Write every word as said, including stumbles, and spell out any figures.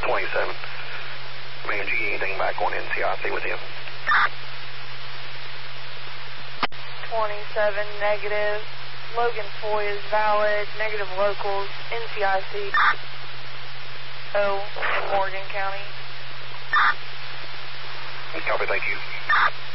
twenty-seven. Man, did you get anything back on N C I C with him? twenty-seven, negative. Logan Foy is valid. Negative locals. N C I C. O in Morgan County. Copy, thank you.